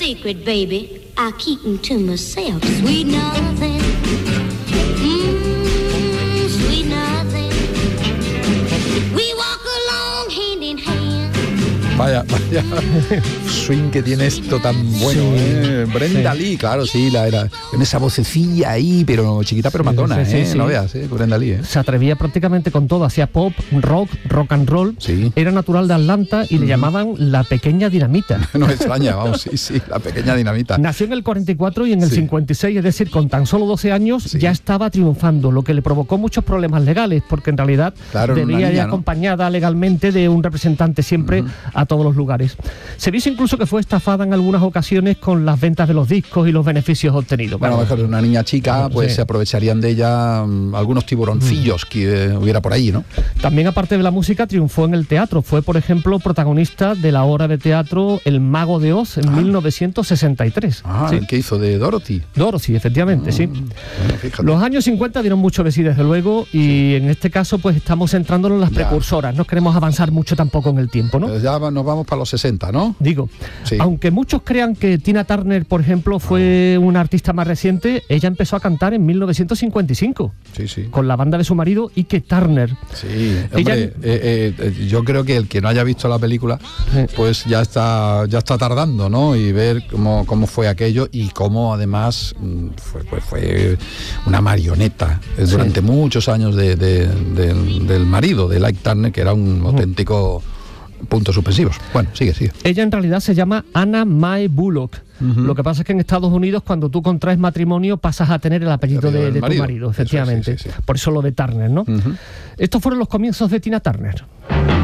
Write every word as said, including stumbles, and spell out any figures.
secret, baby. I keep them to myself. Sweet nothing. Mmm, sweet nothing. We walk along hand in hand. Vaya, vaya swing que tiene esto tan bueno, sí, ¿eh? Brenda sí. Lee, claro, sí, la era con esa vocecilla ahí, pero chiquita pero matona, sí, sí, ¿eh? Sí, no sí. veas, ¿eh? Brenda Lee, ¿eh? Se atrevía prácticamente con todo, hacía pop, rock, rock and roll. Sí. Era natural de Atlanta y uh-huh. le llamaban la pequeña dinamita. No me extraña, vamos, sí, sí, la pequeña dinamita. Nació en el cuarenta y cuatro y en el sí. cincuenta y seis, es decir, con tan solo doce años sí. ya estaba triunfando, lo que le provocó muchos problemas legales, porque en realidad claro, debía ir ¿no? acompañada legalmente de un representante siempre uh-huh. a todos los lugares. Se dice incluso que fue estafada en algunas ocasiones con las ventas de los discos y los beneficios obtenidos. Bueno, a lo mejor una niña chica, pues sí. se aprovecharían de ella um, algunos tiburoncillos mm. que eh, hubiera por ahí, ¿no? También, aparte de la música, triunfó en el teatro. Fue, por ejemplo, protagonista de la obra de teatro El Mago de Oz en ah. mil novecientos sesenta y tres. Ah, ¿sí? ¿Qué hizo? ¿De Dorothy? Dorothy, efectivamente, ah, sí. Bueno, los años cincuenta dieron mucho de sí, desde luego, y sí. en este caso, pues estamos centrándonos en las ya. precursoras. No queremos avanzar mucho tampoco en el tiempo, ¿no? Pues ya nos vamos para los sesenta, ¿no? Digo, sí. aunque muchos crean que Tina Turner, por ejemplo, fue una artista más reciente, ella empezó a cantar en mil novecientos cincuenta y cinco sí, sí. con la banda de su marido, Ike Turner. Sí, hombre, ella... eh, eh, yo creo que el que no haya visto la película, pues ya está ya está tardando, ¿no? Y ver cómo, cómo fue aquello y cómo además fue, fue, fue una marioneta durante sí. muchos años de, de, de, del marido de Ike Turner, que era un uh-huh. auténtico... puntos suspensivos. Bueno, sigue, sigue. Ella en realidad se llama Anna Mae Bullock. Uh-huh. Lo que pasa es que en Estados Unidos, cuando tú contraes matrimonio, pasas a tener el apellido, el apellido de, de marido. tu marido, efectivamente. Eso, sí, sí, sí. Por eso lo de Turner, ¿no? Uh-huh. Estos fueron los comienzos de Tina Turner.